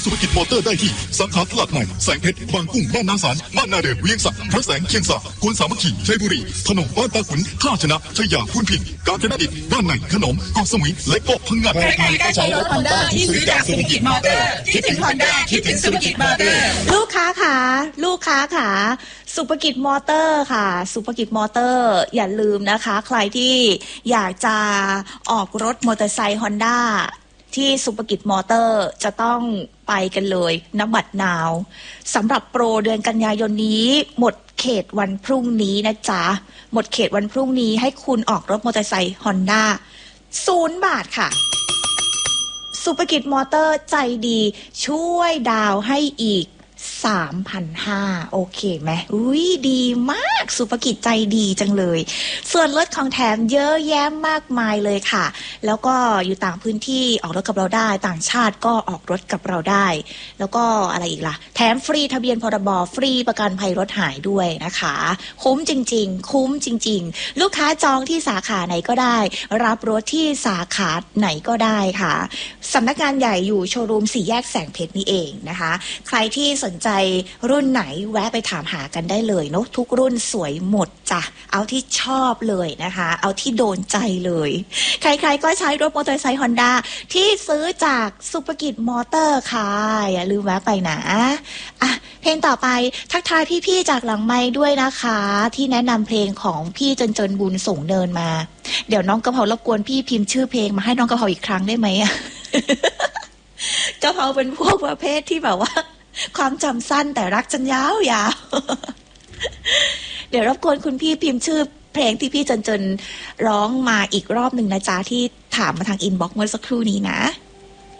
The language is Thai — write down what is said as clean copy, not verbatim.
สุภกิจมอเตอร์ได้ที่สาขาตลาดใหม่แสงเพชรบางกุ้งบ้านนาสารบ้านนาเดิมเวียงสะพระแสงเคียงสะควนสามัคคีชัยบุรีถนนบ้านตาขุนท่าชนะชัยยาพูนพินกาญจนดิตบ้านในขนมเกาะสมุยและเกาะพังงานใครๆก็ใช้รถฮอนด้าที่ซื้อจากสุภกิจมอเตอร์คิดถึงฮอนด้าคิดถึงสุภกิจมอเตอร์ลูกค้าค่ะสุภกิจมอเตอร์ค่ะสุภกิจมอเตอร์อย่าลืมนะคะใครที่อยากจะออกรถมอเตอร์ไซค์ฮอนด้าที่สุภกิจมอเตอร์จะต้องไปกันเลยณบัดนาวสำหรับโปรเดือนกันยายนนี้หมดเขตวันพรุ่งนี้นะจ๊ะหมดเขตวันพรุ่งนี้ให้คุณออกรถมอเตอร์ไซค์ฮอนด้า0 บาทค่ะสุภกิจมอเตอร์ใจดีช่วยดาวให้อีก 3,500 โอเคไหมอุ้ยดีมากสุภกิจใจดีจังเลยส่วนลดของแถมเยอะแยะมากมายเลยค่ะแล้วก็อยู่ต่างพื้นที่ออกรถกับเราได้ต่างชาติก็ออกรถกับเราได้แล้วก็อะไรอีกล่ะแถมฟรีทะเบียนพรบฟรีประกันภัยรถหายด้วยนะคะคุ้มจริงๆคุ้มจริงๆลูกค้าจองที่สาขาไหนก็ได้รับรถที่สาขาไหนก็ได้ค่ะสำนักงานใหญ่อยู่โชว์รูม4 แยกแสงเพชรนี่เองนะคะใครที่สนใจรุ่นไหนแวะไปถามหากันได้เลยเนาะทุกรุ่นสวยหมดจ้ะเอาที่ชอบเลยนะคะเอาที่โดนใจเลยใครๆก็ใช้รถมอเตอร์ไซค์ฮอนด้าที่ซื้อจากสุภกิจมอเตอร์ค่ะอย่าลืมแวะไปนะอ่ะเพลงต่อไปทักทายพี่ๆจากหลังไมค์ด้วยนะคะที่แนะนำเพลงของพี่จนบุญส่งเดินมาเดี๋ยวน้องกะเพรารบกวนพี่พิมพ์ชื่อเพลงมาให้น้องกะเพราอีกครั้งได้ไหมอะ กะเพราเป็นพวกประเภทที่แบบว่าความจำสั้นแต่รักจนยาวๆ เดี๋ยวรบกวนคุณพี่พิมพ์ชื่อเพลงที่พี่จนร้องมาอีกรอบหนึ่งนะจ๊ะที่ถามมาทางอินบ็อกซ์เมื่อสักครู่นี้นะ